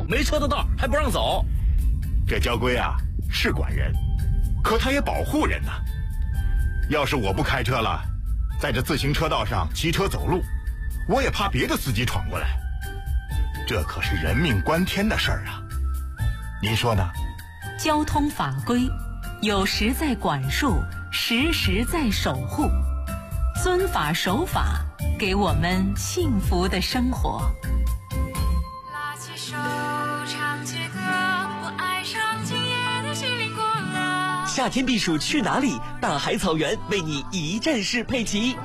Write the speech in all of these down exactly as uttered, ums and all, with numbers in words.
没车的道还不让走。 这交规啊是管人，可他也保护人呐。要是我不开车了，在这自行车道上骑车走路，我也怕别的司机闯过来。这可是人命关天的事儿啊，您说呢？ 交通法规有时在管束，时时在守护，遵法守法，给我们幸福的生活。 拉起手唱起歌，我爱上今夜的西林国了。 夏天避暑去哪里？大海草原为你一站式配齐。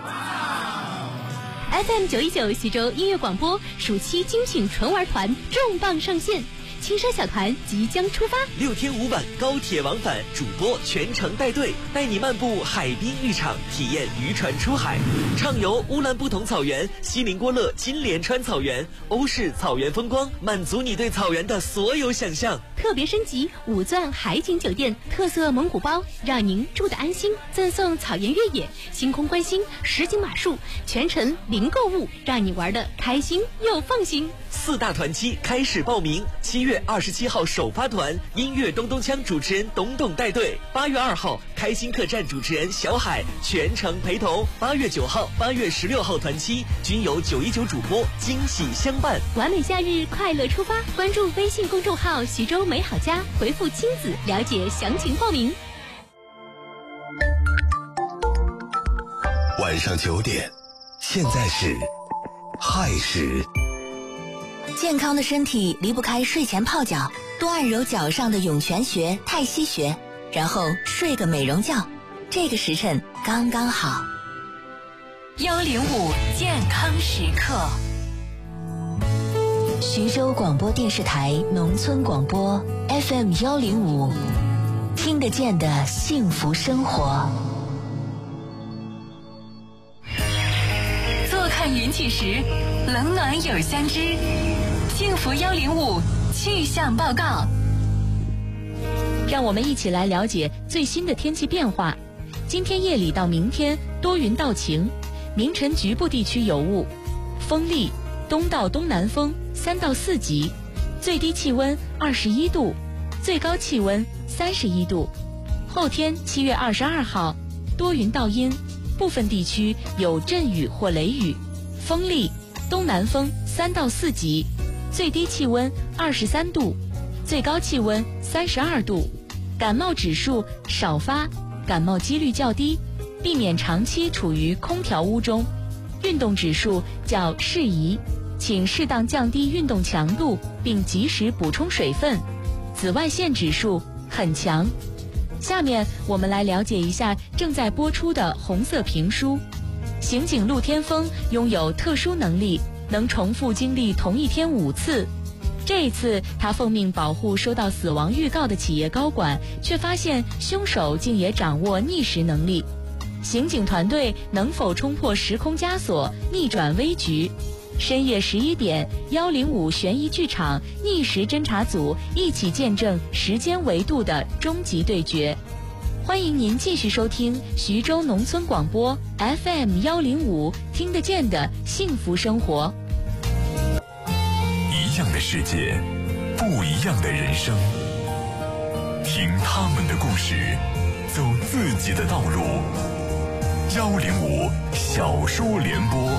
F M 九一九徐州音乐广播暑期精品纯玩团重磅上线，青山小团即将出发， 六天五晚高铁往返，主播全程带队，带你漫步海滨浴场，体验渔船出海，畅游乌兰布统草原、锡林郭勒金莲川草原、欧式草原风光，满足你对草原的所有想象。 特别升级五钻海景酒店，特色蒙古包，让您住得安心，赠送草原越野、星空观星、实景马术，全程零购物，让你玩得开心又放心。 四大团期开始报名，七月二十七号首发团，音乐咚咚锵主持人董董带队；八月二号，开心客栈主持人小海全程陪同；八月九号、八月十六号团期均由九一九主播惊喜相伴。 完美夏日，快乐出发！关注微信公众号徐州美好家，回复亲子了解详情报名。 晚上九点，现在是亥时。 健康的身体离不开睡前泡脚，多按揉脚上的涌泉穴、太溪穴，然后睡个美容觉，这个时辰刚刚好。 幺零五健康时刻， 徐州广播电视台农村广播 F M 幺零五，听得见的幸福生活。 坐看云起时，冷暖有相知。幸福幺零五气象报告， 让我们一起来了解最新的天气变化。今天夜里到明天多云到晴，明晨局部地区有雾，风力东到东南风三到四级，最低气温二十一度，最高气温三十一度。后天七月二十二号多云到阴，部分地区有阵雨或雷雨，风力东南风三到四级，最低气温二十三度，最高气温三十二度。感冒指数少发，感冒几率较低，避免长期处于空调屋中。运动指数较适宜，请适当降低运动强度，并及时补充水分。紫外线指数很强。下面我们来了解一下正在播出的红色评书。刑警陆天锋拥有特殊能力，能重复经历同一天五次。这一次他奉命保护收到死亡预告的企业高管，却发现凶手竟也掌握逆时能力。刑警团队能否冲破时空枷锁，逆转危局？深夜十一点，幺零五悬疑剧场逆时侦查组一起见证时间维度的终极对决。欢迎您继续收听徐州农村广播 F M 幺零五，听得见的幸福生活。 一样的世界，不一样的人生，听他们的故事，走自己的道路。幺零五小说联播。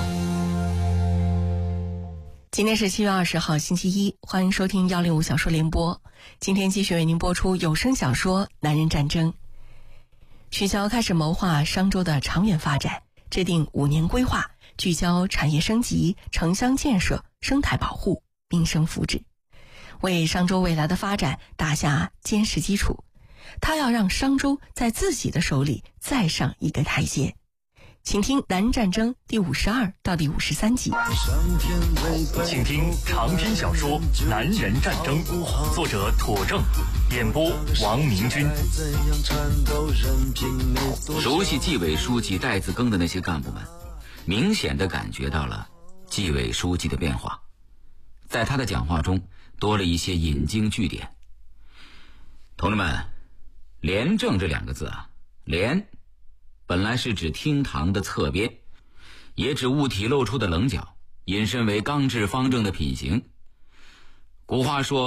今天是七月二十号星期一，欢迎收听幺零五小说联播。今天继续为您播出有声小说《男人战争》。徐骁开始谋划商州的长远发展，制定五年规划，聚焦产业升级、城乡建设、生态保护、民生福祉，为商州未来的发展打下坚实基础。他要让商州在自己的手里再上一个台阶。请听《男人战争》第五十二到第五十三集。 请听长篇小说《男人战争》，作者妥正，演播王明君。 熟悉纪委书记戴自更的那些干部们，明显地感觉到了纪委书记的变化，在他的讲话中多了一些引经据典。同志们，廉政这两个字啊，廉本来是指厅堂的侧边，也指物体露出的棱角，引申为刚直方正的品行。古话说